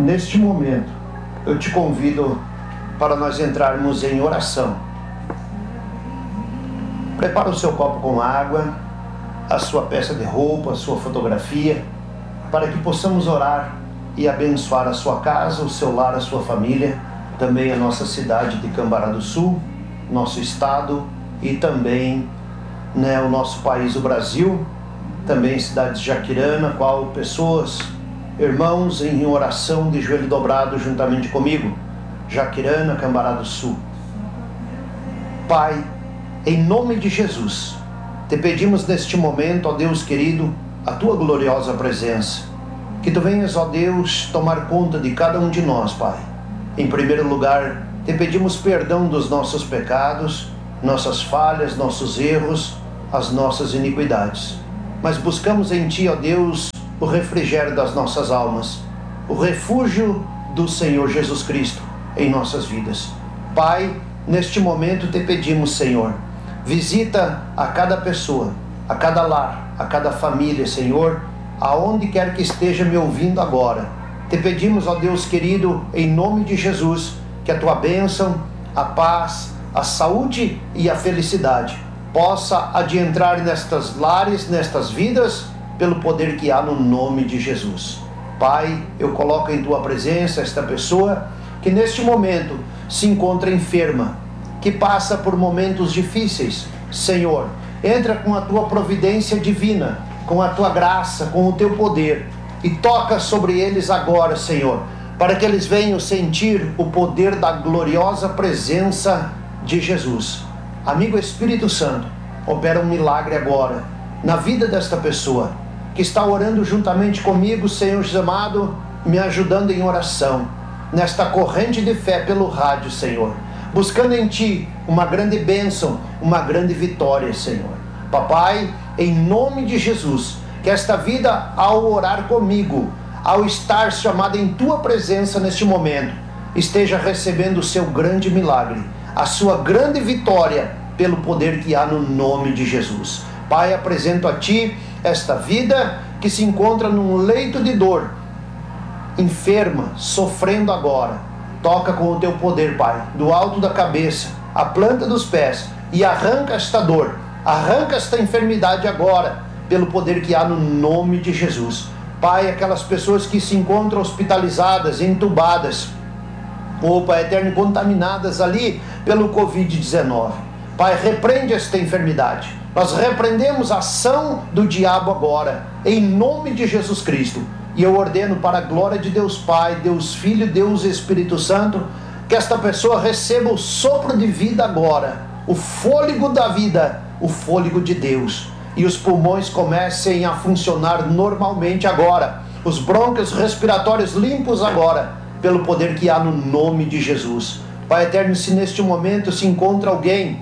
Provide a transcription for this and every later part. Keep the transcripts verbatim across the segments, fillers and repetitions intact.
Neste momento, eu te convido para nós entrarmos em oração. Prepara o seu copo com água, a sua peça de roupa, a sua fotografia, para que possamos orar e abençoar a sua casa, o seu lar, a sua família, também a nossa cidade de Cambará do Sul, nosso estado e também né, o nosso país, o Brasil, também cidade de Jaquirana, qual pessoas, irmãos em oração de joelho dobrado juntamente comigo, Jaquirana, Cambará do Sul. Pai, em nome de Jesus, te pedimos neste momento, ó Deus querido, a tua gloriosa presença, que tu venhas, ó Deus, tomar conta de cada um de nós, Pai. Em primeiro lugar, te pedimos perdão dos nossos pecados, nossas falhas, nossos erros, as nossas iniquidades. Mas buscamos em Ti, ó Deus, o refrigério das nossas almas, o refúgio do Senhor Jesus Cristo em nossas vidas. Pai, neste momento te pedimos, Senhor, visita a cada pessoa, a cada lar, a cada família, Senhor, aonde quer que esteja me ouvindo agora. Te pedimos, ó Deus querido, em nome de Jesus, que a tua bênção, a paz, a saúde e a felicidade possa adentrar nestas lares, nestas vidas, pelo poder que há no nome de Jesus. Pai, eu coloco em tua presença esta pessoa que neste momento se encontra enferma, que passa por momentos difíceis. Senhor, entra com a tua providência divina, com a tua graça, com o teu poder, e toca sobre eles agora, Senhor, para que eles venham sentir o poder da gloriosa presença de Jesus. Amigo Espírito Santo, opera um milagre agora na vida desta pessoa que está orando juntamente comigo, Senhor Jesus amado, me ajudando em oração, nesta corrente de fé pelo rádio, Senhor, buscando em Ti uma grande bênção, uma grande vitória, Senhor. Papai, em nome de Jesus, que esta vida, ao orar comigo, ao estar chamada em Tua presença neste momento, esteja recebendo o seu grande milagre, a sua grande vitória, pelo poder que há no nome de Jesus. Pai, apresento a Ti esta vida que se encontra num leito de dor, enferma, sofrendo agora. Toca com o Teu poder, Pai, do alto da cabeça, a planta dos pés, e arranca esta dor, arranca esta enfermidade agora, pelo poder que há no nome de Jesus. Pai, aquelas pessoas que se encontram hospitalizadas, entubadas, ou Pai eterno, contaminadas ali pelo covid dezenove. Pai, repreende esta enfermidade. Nós repreendemos a ação do diabo agora, em nome de Jesus Cristo. E eu ordeno para a glória de Deus Pai, Deus Filho, Deus Espírito Santo, que esta pessoa receba o sopro de vida agora, o fôlego da vida, o fôlego de Deus. E os pulmões comecem a funcionar normalmente agora. Os brônquios respiratórios limpos agora, pelo poder que há no nome de Jesus. Pai eterno, se neste momento se encontra alguém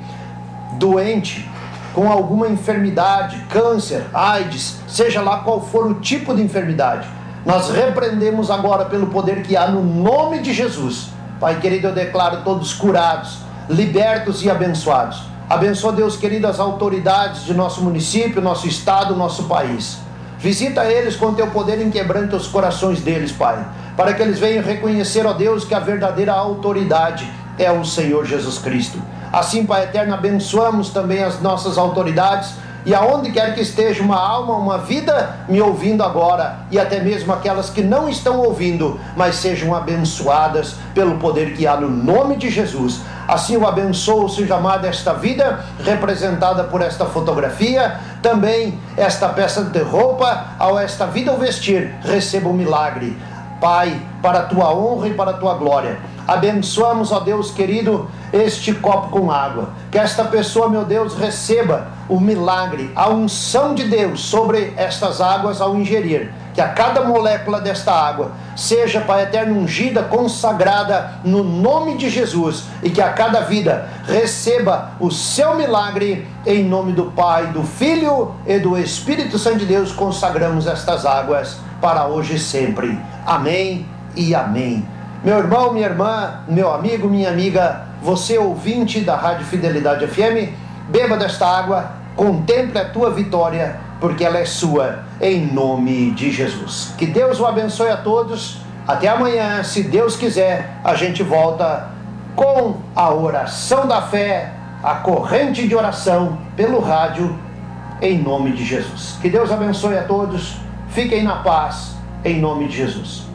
doente, com alguma enfermidade, câncer, AIDS, seja lá qual for o tipo de enfermidade, nós repreendemos agora pelo poder que há no nome de Jesus. Pai querido, eu declaro todos curados, libertos e abençoados. Abençoa, Deus querido, as autoridades de nosso município, nosso estado, nosso país. Visita eles com teu poder em quebrante os corações deles, Pai, para que eles venham reconhecer, ó Deus, que a verdadeira autoridade é o Senhor Jesus Cristo. Assim, Pai eterno, abençoamos também as nossas autoridades, e aonde quer que esteja uma alma, uma vida me ouvindo agora, e até mesmo aquelas que não estão ouvindo, mas sejam abençoadas pelo poder que há no nome de Jesus. Assim eu abençoo, seja amada esta vida representada por esta fotografia, também esta peça de roupa, ao esta vida ao vestir, receba um milagre. Pai, para a tua honra e para a tua glória, abençoamos, ó Deus querido, este copo com água, que esta pessoa, meu Deus, receba o milagre, a unção de Deus sobre estas águas ao ingerir, que a cada molécula desta água seja, Pai eterno, ungida, consagrada no nome de Jesus, e que a cada vida receba o seu milagre, em nome do Pai, do Filho e do Espírito Santo de Deus. Consagramos estas águas para hoje e sempre. Amém e amém. Meu irmão, minha irmã, meu amigo, minha amiga, você ouvinte da Rádio Fidelidade F M, beba desta água, contemple a tua vitória, porque ela é sua, em nome de Jesus. Que Deus o abençoe a todos, Até amanhã, se Deus quiser, a gente volta com a oração da fé, a corrente de oração pelo rádio, em nome de Jesus. Que Deus abençoe a todos. Fiquem na paz, em nome de Jesus.